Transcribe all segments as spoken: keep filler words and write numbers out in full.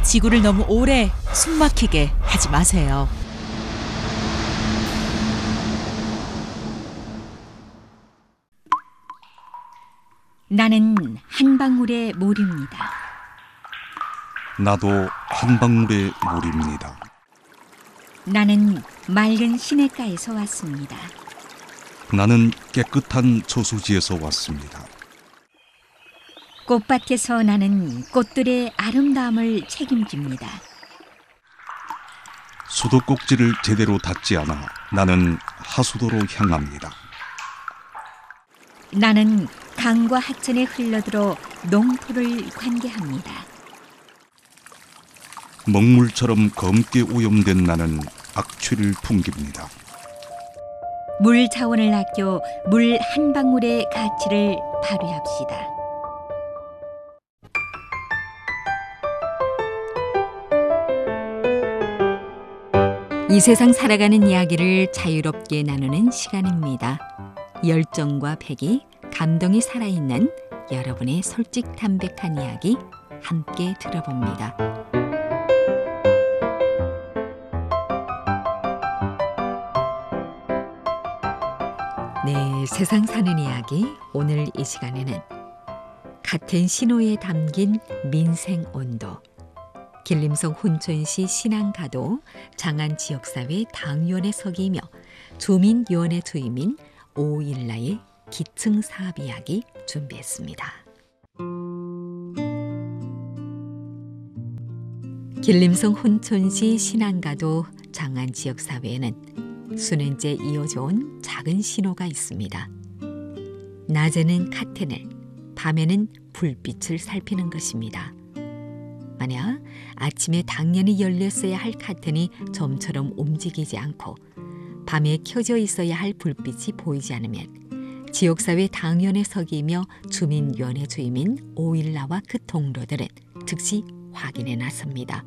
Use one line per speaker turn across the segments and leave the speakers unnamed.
지구를 너무 오래 숨막히게 하지 마세요.
나는 한 방울의 물입니다.
나도 한 방울의 물입니다.
나는 맑은 시냇가에서 왔습니다.
나는 깨끗한 저수지에서 왔습니다.
꽃밭에서 나는 꽃들의 아름다움을 책임집니다.
수도꼭지를 제대로 닫지 않아 나는 하수도로 향합니다.
나는 강과 하천에 흘러들어 농토를 관계합니다.
먹물처럼 검게 오염된 나는 악취를 풍깁니다.
물 자원을 아껴 물 한 방울의 가치를 발휘합시다. 이 세상 살아가는 이야기를 자유롭게 나누는 시간입니다. 열정과 패기, 감동이 살아있는 여러분의 솔직 담백한 이야기 함께 들어봅니다. 네, 세상 사는 이야기 오늘 이 시간에는 같은 신호에 담긴 민생 온도, 길림성 혼천시 신안가도 장안 지역사회 당위원회 서기이며 주민위원회 주임인 오일라의 기층 사업 이야기 준비했습니다. 길림성 혼천시 신안가도 장안 지역사회에는 수년째 이어져 온 작은 신호가 있습니다. 낮에는 카텐을, 밤에는 불빛을 살피는 것입니다. 만약 아침에 당연히 열렸어야 할 카텐이 점처럼 움직이지 않고 밤에 켜져 있어야 할 불빛이 보이지 않으면 지역사회 당위원회 서기이며 주민위원회 주임인 오일라와 그 동료들은 즉시 확인에 나섭니다.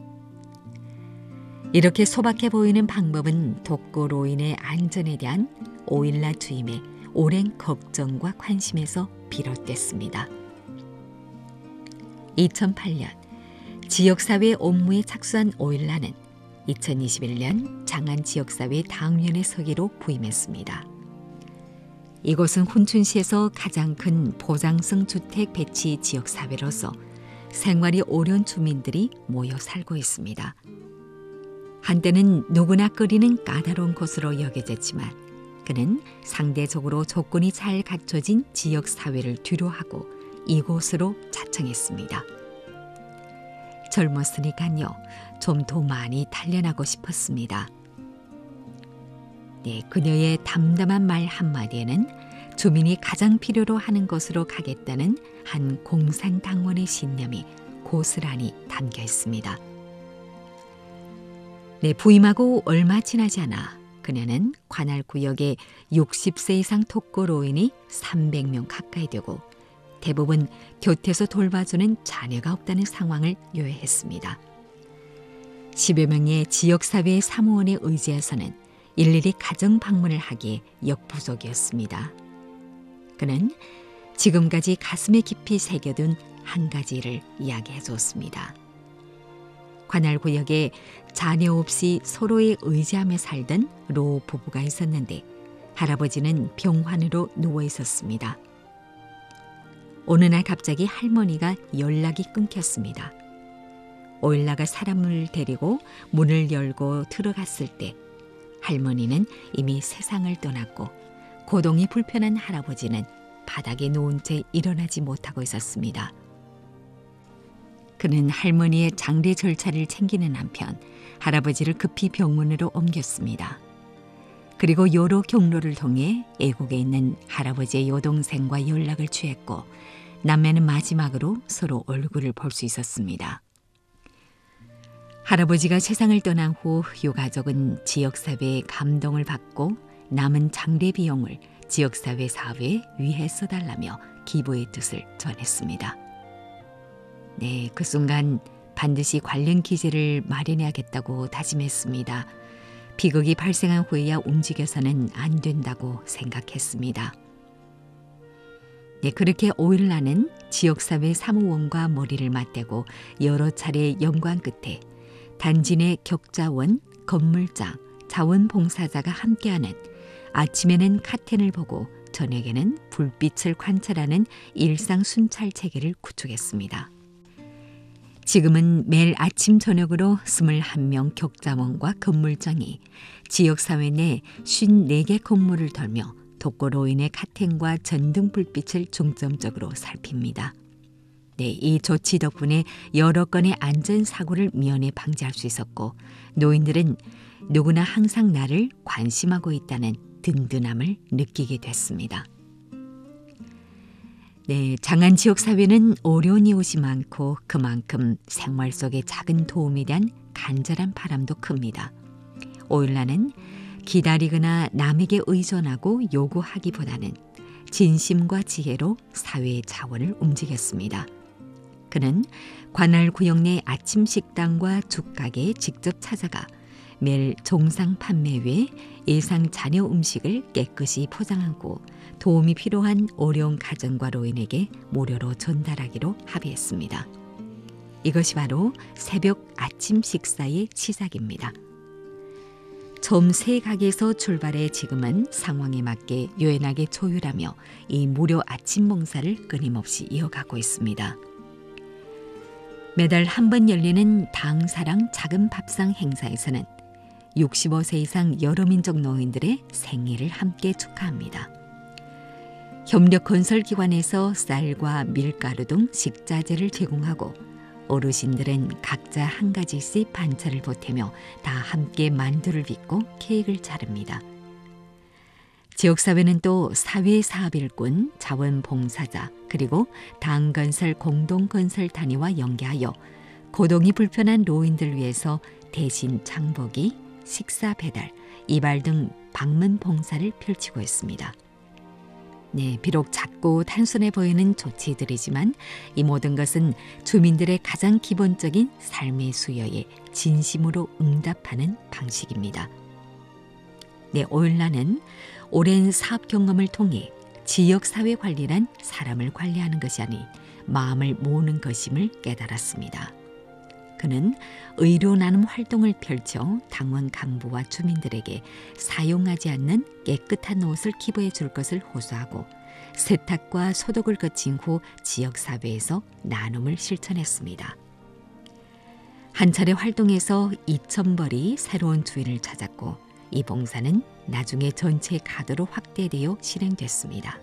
이렇게 소박해 보이는 방법은 독거노인의 안전에 대한 오일라 주임의 오랜 걱정과 관심에서 비롯됐습니다. 이천팔 년 지역사회 업무에 착수한 오일라는 이천이십일 년 장안 지역사회 당위원회 서기로 부임했습니다. 이곳은 혼춘시에서 가장 큰 보장성 주택 배치 지역사회로서 생활이 어려운 주민들이 모여 살고 있습니다. 한때는 누구나 끓이는 까다로운 곳으로 여겨졌지만 그는 상대적으로 조건이 잘 갖춰진 지역사회를 뒤로하고 이곳으로 자청했습니다. 젊었으니까요, 좀 더 많이 단련하고 싶었습니다. 네, 그녀의 담담한 말 한마디에는 주민이 가장 필요로 하는 곳으로 가겠다는 한 공산당원의 신념이 고스란히 담겨 있습니다. 네, 부임하고 얼마 지나지 않아 그녀는 관할 구역에 육십 세 이상 독거노인이 삼백 명 가까이 되고 대부분 곁에서 돌봐주는 자녀가 없다는 상황을 요해했습니다. 십여 명의 지역사회 사무원에 의지해서는 일일이 가정 방문을 하기에 역부족이었습니다. 그는 지금까지 가슴에 깊이 새겨둔 한 가지를 이야기해 줬습니다. 관할 구역에 자녀 없이 서로에 의지하며 살던 로 부부가 있었는데 할아버지는 병환으로 누워 있었습니다. 어느 날 갑자기 할머니가 연락이 끊겼습니다. 오일라가 사람을 데리고 문을 열고 들어갔을 때 할머니는 이미 세상을 떠났고 고동이 불편한 할아버지는 바닥에 누운 채 일어나지 못하고 있었습니다. 그는 할머니의 장례 절차를 챙기는 한편 할아버지를 급히 병원으로 옮겼습니다. 그리고 여러 경로를 통해 애국에 있는 할아버지의 여동생과 연락을 취했고 남매는 마지막으로 서로 얼굴을 볼 수 있었습니다. 할아버지가 세상을 떠난 후 유가족은 지역사회의 감동을 받고 남은 장례 비용을 지역사회 사회에 위해 써달라며 기부의 뜻을 전했습니다. 네, 그 순간 반드시 관련 기재를 마련해야겠다고 다짐했습니다. 비극이 발생한 후에야 움직여서는 안 된다고 생각했습니다. 네, 그렇게 오일라는 지역사회 사무원과 머리를 맞대고 여러 차례 연구한 끝에 단지 내 격자원, 건물장, 자원봉사자가 함께하는 아침에는 카텐을 보고 저녁에는 불빛을 관찰하는 일상 순찰 체계를 구축했습니다. 지금은 매일 아침 저녁으로 이십일 명 격자원과 건물장이 지역사회 내 오십사 개 건물을 돌며 독거노인의 카텐과 전등 불빛을 중점적으로 살핍니다. 네, 이 조치 덕분에 여러 건의 안전사고를 미연에 방지할 수 있었고 노인들은 누구나 항상 나를 관심하고 있다는 든든함을 느끼게 됐습니다. 네, 장안 지역 사회는 어려운 이웃이 많고 그만큼 생활 속의 작은 도움에 대한 간절한 바람도 큽니다. 오일라는 기다리거나 남에게 의존하고 요구하기보다는 진심과 지혜로 사회의 자원을 움직였습니다. 그는 관할 구역 내 아침 식당과 죽가게에 직접 찾아가 매일 종상 판매 외에 예상 자녀 음식을 깨끗이 포장하고 도움이 필요한 어려운 가정과 노인에게 무료로 전달하기로 합의했습니다. 이것이 바로 새벽 아침 식사의 시작입니다. 처음 세 가게에서 출발해 지금은 상황에 맞게 유연하게 조율하며 이 무료 아침 봉사를 끊임없이 이어가고 있습니다. 매달 한 번 열리는 당사랑 작은 밥상 행사에서는 육십오 세 이상 여러 민족 노인들의 생일을 함께 축하합니다. 협력 건설기관에서 쌀과 밀가루 등 식자재를 제공하고 어르신들은 각자 한 가지씩 반찬을 보태며 다 함께 만두를 빚고 케이크를 자릅니다. 지역사회는 또 사회사업일꾼, 자원봉사자, 그리고 당건설 공동건설 단위와 연계하여 고동이 불편한 노인들 위해서 대신 장보기, 식사 배달, 이발 등 방문 봉사를 펼치고 있습니다. 네, 비록 작고 단순해 보이는 조치들이지만 이 모든 것은 주민들의 가장 기본적인 삶의 수요에 진심으로 응답하는 방식입니다. 네, 오일라는 오랜 사업 경험을 통해 지역사회 관리란 사람을 관리하는 것이 아닌 마음을 모으는 것임을 깨달았습니다. 그는 의료 나눔 활동을 펼쳐 당원 간부와 주민들에게 사용하지 않는 깨끗한 옷을 기부해 줄 것을 호소하고 세탁과 소독을 거친 후 지역사회에서 나눔을 실천했습니다. 한 차례 활동에서 이천 벌이 새로운 주인을 찾았고 이 봉사는 나중에 전체 가도로 확대되어 실행됐습니다.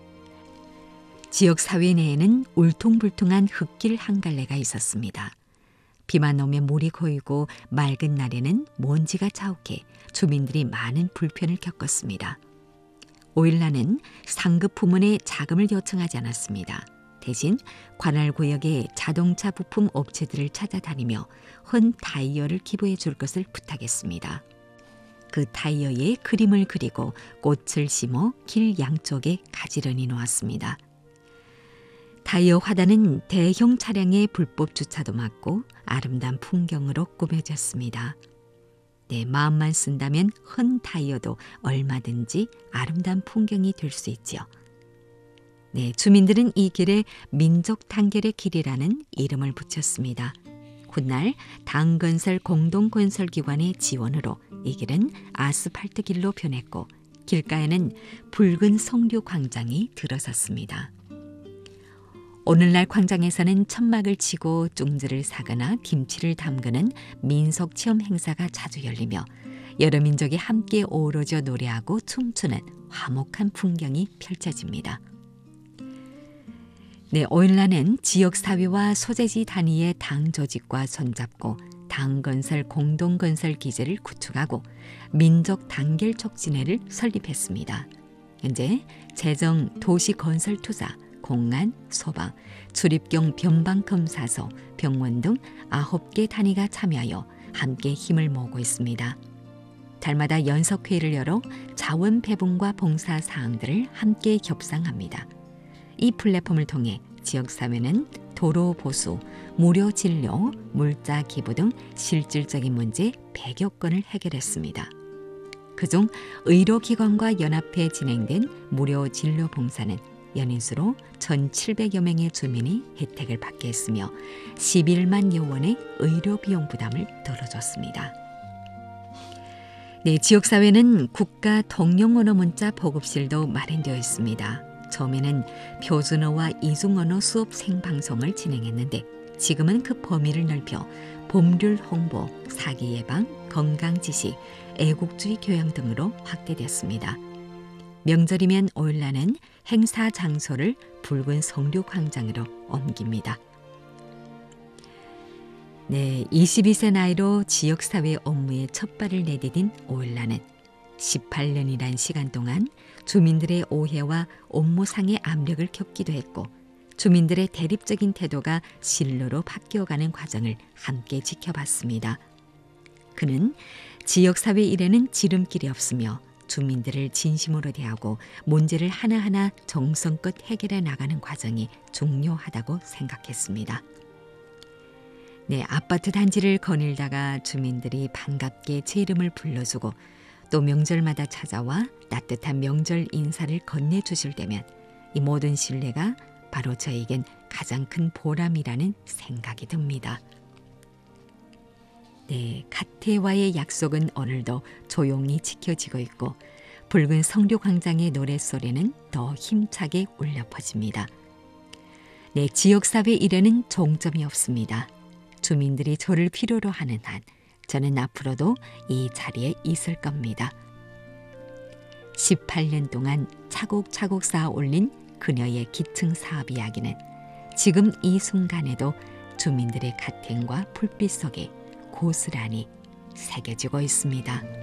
지역사회 내에는 울퉁불퉁한 흙길 한 갈래가 있었습니다. 비만 오면 물이 고이고 맑은 날에는 먼지가 자욱해 주민들이 많은 불편을 겪었습니다. 오일라는 상급 부문에 자금을 요청하지 않았습니다. 대신 관할 구역의 자동차 부품 업체들을 찾아다니며 헌 타이어를 기부해 줄 것을 부탁했습니다. 그 타이어에 그림을 그리고 꽃을 심어 길 양쪽에 가지런히 놓았습니다. 타이어 화단은 대형 차량의 불법 주차도 막고 아름다운 풍경으로 꾸며졌습니다. 내 마음만 쓴다면 헌 타이어도 얼마든지 아름다운 풍경이 될 수 있지요. 네, 주민들은 이 길에 민족 단결의 길이라는 이름을 붙였습니다. 훗날 당건설 공동건설기관의 지원으로 이 길은 아스팔트 길로 변했고 길가에는 붉은 석류 광장이 들어섰습니다. 오늘날 광장에서는 천막을 치고 쫑지를 사거나 김치를 담그는 민속 체험 행사가 자주 열리며 여러 민족이 함께 어우러져 노래하고 춤추는 화목한 풍경이 펼쳐집니다. 네, 오일라는 지역사회와 소재지 단위의 당 조직과 손잡고 당건설 공동건설 기제를 구축하고 민족 단결 촉진회를 설립했습니다. 현재 재정, 도시건설투자, 공안, 소방, 출입경 변방검사소, 병원 등 아홉 개 단위가 참여하여 함께 힘을 모으고 있습니다. 달마다 연석회의를 열어 자원 배분과 봉사 사항들을 함께 협상합니다. 이 플랫폼을 통해 지역사회는 도로 보수, 무료 진료, 물자 기부 등 실질적인 문제 백여 건을 해결했습니다. 그중 의료기관과 연합해 진행된 무료 진료 봉사는 연인수로 천칠백여 명의 주민이 혜택을 받게 했으며 십일만여 원의 의료 비용 부담을 덜어줬습니다. 네, 지역사회는 국가 통용 언어 문자 보급실도 마련되어 있습니다. 처음에는 표준어와 이중언어 수업 생방송을 진행했는데 지금은 그 범위를 넓혀 법률 홍보, 사기 예방, 건강 지식, 애국주의 교양 등으로 확대됐습니다. 명절이면 오일날은 행사 장소를 붉은 성륙광장으로 옮깁니다. 네, 이십이 세 나이로 지역사회 업무에 첫 발을 내디딘 오일라는 십팔 년이란 시간 동안 주민들의 오해와 업무상의 압력을 겪기도 했고 주민들의 대립적인 태도가 신뢰로 바뀌어가는 과정을 함께 지켜봤습니다. 그는 지역사회 일에는 지름길이 없으며 주민들을 진심으로 대하고 문제를 하나하나 정성껏 해결해 나가는 과정이 중요하다고 생각했습니다. 네, 아파트 단지를 거닐다가 주민들이 반갑게 제 이름을 불러주고 또 명절마다 찾아와 따뜻한 명절 인사를 건네주실 때면 이 모든 신뢰가 바로 저에겐 가장 큰 보람이라는 생각이 듭니다. 네, 가태와의 약속은 오늘도 조용히 지켜지고 있고 붉은 성류광장의 노랫소리는 더 힘차게 울려 퍼집니다. 네, 지역사회 일에는 종점이 없습니다. 주민들이 저를 필요로 하는 한 저는 앞으로도 이 자리에 있을 겁니다. 십팔 년 동안 차곡차곡 쌓아 올린 그녀의 기층 사업 이야기는 지금 이 순간에도 주민들의 가택과 불빛 속에 고스란히 새겨지고 있습니다.